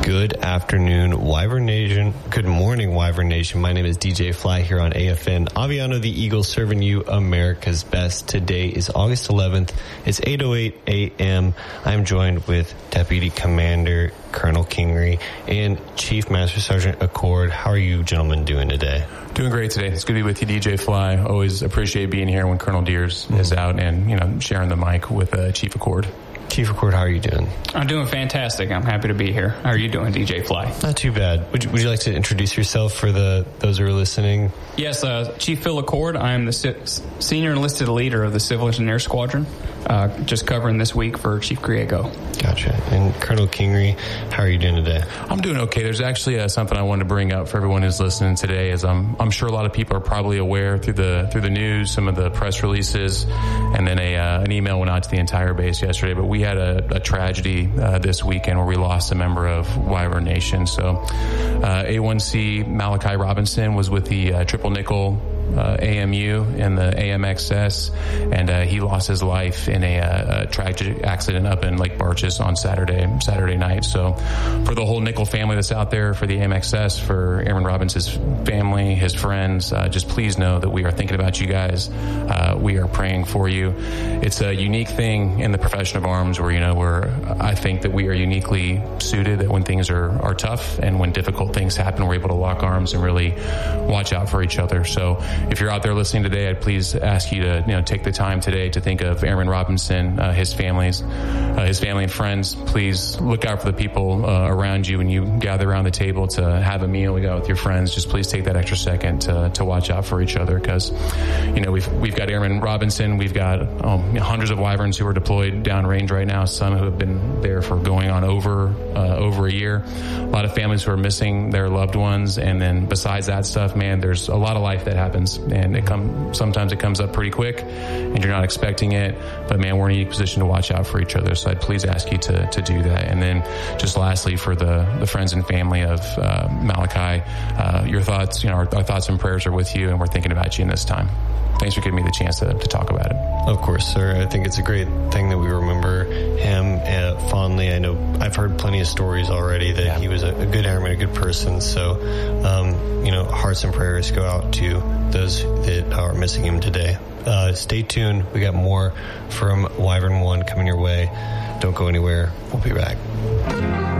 Good afternoon, Wyvern Nation. Good morning, Wyvern Nation. My name is DJ Fly here on AFN. Aviano the Eagle serving you America's best. Today is August 11th. It's 8:08 a.m. I'm joined with Deputy Commander Colonel Kingery and Chief Master Sergeant Accord. How are you gentlemen doing today? Doing great today. It's good to be with you, DJ Fly. Always appreciate being here when Colonel Deers is out and, sharing the mic with Chief Accord. Chief Accord, how are you doing? I'm doing fantastic. I'm happy to be here. How are you doing, DJ Fly? Not too bad. Would you like to introduce yourself for those who are listening? Yes, Chief Phil Accord. I am the senior enlisted leader of the Civil Engineer Squadron, just covering this week for Chief Griego. Gotcha. And Colonel Kingery, how are you doing today? I'm doing okay. There's actually something I wanted to bring up for everyone who's listening today. As I'm sure a lot of people are probably aware through the news, some of the press releases, and then an email went out to the entire base yesterday. But we had a tragedy this weekend where we lost a member of Wyvern Nation. So A1C Malachi Robinson was with the Triple Nickel AMU and the AMXS, and he lost his life in a tragic accident up in Lake Barches on Saturday night. So for the whole Nickel family that's out there, for the AMXS, for Airman Robinson's family, his friends, just please know that we are thinking about you guys. We are praying for you. It's a unique thing in the profession of arms where, I think that we are uniquely suited that when things are tough and when difficult things happen, we're able to lock arms and really watch out for each other. So if you're out there listening today, I'd please ask you to take the time today to think of Airman Robinson, his family and friends. Please look out for the people around you when you gather around the table to have a meal. We go with your friends. Just please take that extra second to watch out for each other, because we've got Airman Robinson. We've got hundreds of Wyverns who are deployed downrange right now. Some who have been there for going on over a year. A lot of families who are missing their loved ones, and then besides that stuff, man, there's a lot of life that happens. And sometimes it comes up pretty quick and you're not expecting it, but man, we're in a unique position to watch out for each other. So I'd please ask you to do that. And then just lastly, for the friends and family of Malachi, your thoughts, our thoughts and prayers are with you, and we're thinking about you in this time. Thanks for giving me the chance to talk about it. Of course, sir. I think it's a great thing that we remember him fondly. I know I've heard plenty of stories already that he was a good airman, a good person. So, hearts and prayers go out to those that are missing him today. Stay tuned. We got more from Wyvern 1 coming your way. Don't go anywhere. We'll be back.